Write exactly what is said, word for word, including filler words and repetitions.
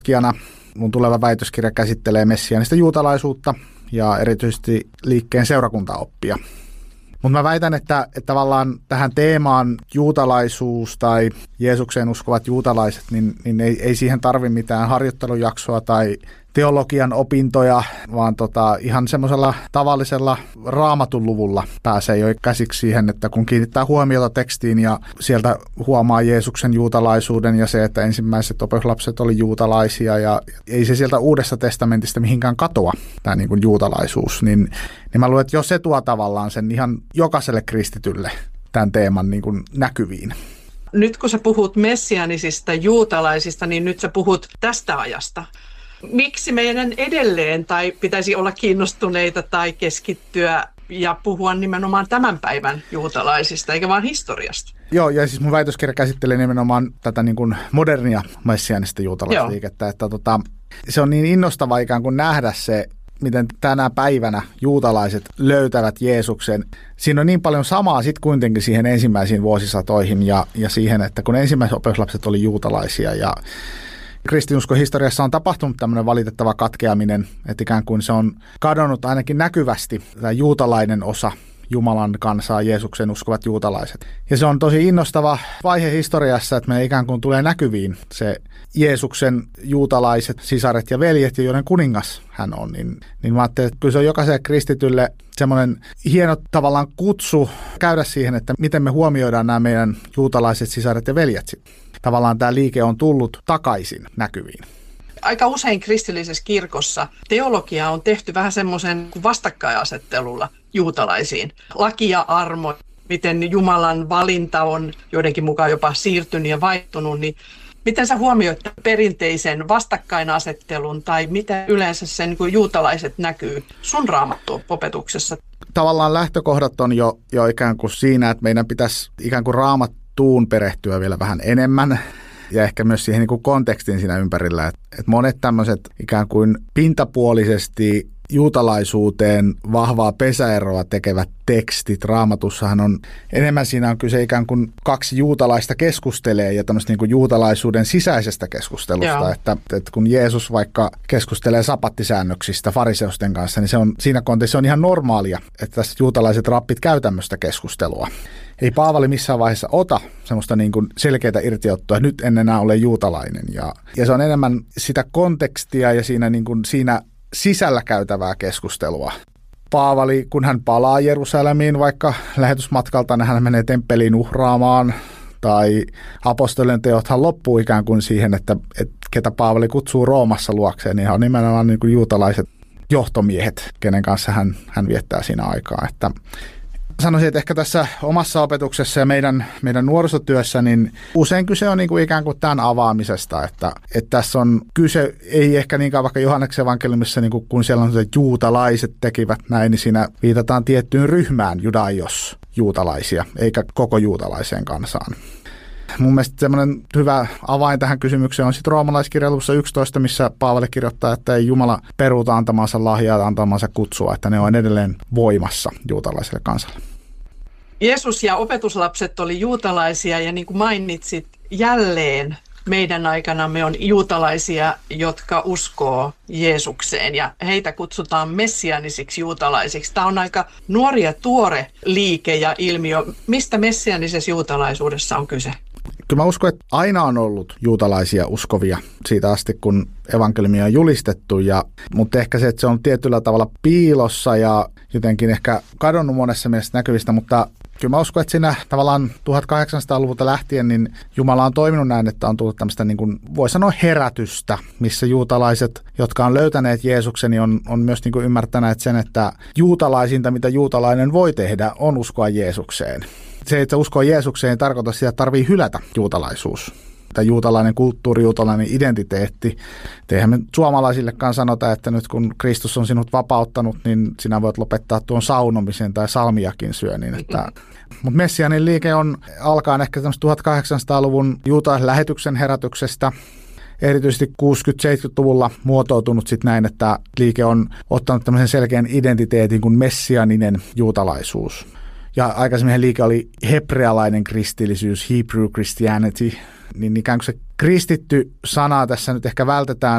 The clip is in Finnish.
Kiana. Mun tuleva väitöskirja käsittelee messiaanista juutalaisuutta ja erityisesti liikkeen seurakuntaoppia. Mutta mä väitän, että, että tavallaan tähän teemaan juutalaisuus tai Jeesukseen uskovat juutalaiset, niin, niin ei, ei siihen tarvi mitään harjoittelujaksoa tai teologian opintoja, vaan tota, ihan semmoisella tavallisella raamatun luvulla pääsee jo käsiksi siihen, että kun kiinnittää huomiota tekstiin ja sieltä huomaa Jeesuksen juutalaisuuden ja se, että ensimmäiset opetuslapset oli juutalaisia ja ei se sieltä Uudesta testamentista mihinkään katoa, tämä niin kuin juutalaisuus, niin, niin mä luulen, että jo se tuo tavallaan sen ihan jokaiselle kristitylle tämän teeman niin kuin näkyviin. Nyt kun sä puhut messianisista juutalaisista, niin nyt sä puhut tästä ajasta. Miksi meidän edelleen tai pitäisi olla kiinnostuneita tai keskittyä ja puhua nimenomaan tämän päivän juutalaisista, eikä vaan historiasta? Joo, ja siis mun väitöskirja käsittelee nimenomaan tätä niin kuin modernia messiaanista juutalaisliikettä, että tota, se on niin innostavaa ikään kuin nähdä se, miten tänä päivänä juutalaiset löytävät Jeesuksen. Siinä on niin paljon samaa sitten kuitenkin siihen ensimmäisiin vuosisatoihin ja, ja siihen, että kun ensimmäiset opetuslapset oli juutalaisia ja kristinuskon historiassa on tapahtunut tämmöinen valitettava katkeaminen, että ikään kuin se on kadonnut ainakin näkyvästi, tämä juutalainen osa Jumalan kansaa, Jeesuksen uskovat juutalaiset. Ja se on tosi innostava vaihe historiassa, että me ikään kuin tulee näkyviin se Jeesuksen juutalaiset sisaret ja veljet, joiden kuningas hän on. Niin, niin mä ajattelin, että kyllä se on jokaiselle kristitylle semmoinen hieno tavallaan kutsu käydä siihen, että miten me huomioidaan nämä meidän juutalaiset sisaret ja veljet. Tavallaan tämä liike on tullut takaisin näkyviin. Aika usein kristillisessä kirkossa teologia on tehty vähän semmoisen vastakkainasettelulla juutalaisiin. Laki ja armo, miten Jumalan valinta on joidenkin mukaan jopa siirtynyt ja vaihtunut, niin miten sä huomioit perinteisen vastakkainasettelun tai miten yleensä sen niin kuin juutalaiset näkyy sun raamattuopetuksessa? Tavallaan lähtökohdat on jo, jo ikään kuin siinä, että meidän pitäisi ikään kuin raamattuun perehtyä vielä vähän enemmän. Ja ehkä myös siihen niin kuin kontekstin siinä ympärillä, että, että monet tämmöiset ikään kuin pintapuolisesti juutalaisuuteen vahvaa pesäeroa tekevät tekstit Raamatussahan on enemmän siinä on kyse ikään kuin kaksi juutalaista keskustelee ja tämmöistä niin kuin juutalaisuuden sisäisestä keskustelusta, että, että kun Jeesus vaikka keskustelee sapattisäännöksistä fariseusten kanssa, niin se on siinä kontekstissa on ihan normaalia, että tässä juutalaiset rappit käy tämmöistä keskustelua. Ei Paavali missään vaiheessa ota semmoista niin kuin selkeää irtiottoa, että nyt en enää ole juutalainen. Ja, ja se on enemmän sitä kontekstia ja siinä, niin kuin, siinä sisällä käytävää keskustelua. Paavali, kun hän palaa Jerusalemiin vaikka lähetysmatkalta, niin hän menee temppeliin uhraamaan. Tai apostolien teothan loppuu ikään kuin siihen, että, että ketä Paavali kutsuu Roomassa luokseen, niin hän on nimenomaan niin kuin juutalaiset johtomiehet, kenen kanssa hän, hän viettää siinä aikaa. Että sanoisin, että ehkä tässä omassa opetuksessa ja meidän, meidän nuorisotyössä, niin usein kyse on niin kuin ikään kuin tämän avaamisesta, että, että tässä on kyse, ei ehkä niinkään vaikka Johanneksen evankeliumissa, niin kuin, kun siellä on, että juutalaiset tekivät näin, niin siinä viitataan tiettyyn ryhmään judaios juutalaisia, eikä koko juutalaiseen kansaan. Mun mielestä semmoinen hyvä avain tähän kysymykseen on sitten roomalaiskirja luvussa yksitoista, missä Paavali kirjoittaa, että ei Jumala peruuta antamansa lahjaa ja antamansa kutsua, että ne on edelleen voimassa juutalaiselle kansalle. Jeesus ja opetuslapset oli juutalaisia ja niin kuin mainitsit, jälleen meidän aikanamme on juutalaisia, jotka uskoo Jeesukseen ja heitä kutsutaan messiaanisiksi juutalaisiksi. Tämä on aika nuori ja tuore liike ja ilmiö. Mistä messiaanisessa juutalaisuudessa on kyse? Kyllä mä uskon, että aina on ollut juutalaisia uskovia siitä asti, kun evankeliumia on julistettu, ja, mutta ehkä se, että se on tietyllä tavalla piilossa ja jotenkin ehkä kadonnut monessa mielessä näkyvistä, mutta kyllä mä uskon, että siinä tavallaan tuhatkahdeksansataaluvulta lähtien niin Jumala on toiminut näin, että on tullut tämmöistä niin kuin voi sanoa herätystä, missä juutalaiset, jotka on löytäneet Jeesuksen, niin on, on myös niin kuin ymmärtäneet sen, että juutalaisinta, mitä juutalainen voi tehdä, on uskoa Jeesukseen. Se, että uskoo Jeesukseen, ei tarkoita sitä, että tarvii hylätä juutalaisuus. Tämä juutalainen kulttuuri, juutalainen identiteetti. Eihän me suomalaisillekaan sanota, että nyt kun Kristus on sinut vapauttanut, niin sinä voit lopettaa tuon saunomisen tai salmiakin syönnin. Että, mutta messiaanin liike on alkaa ehkä tuhatkahdeksansataaluvun juutalaislähetyksen herätyksestä. Erityisesti kuusikymmentä-seitsemänkymmentäluvulla muotoutunut sitten näin, että liike on ottanut tämmöisen selkeän identiteetin kuin messiaaninen juutalaisuus. Ja aikaisemmin liike oli hebrealainen kristillisyys, Hebrew Christianity, niin ikään kuin se kristitty sanaa tässä nyt ehkä vältetään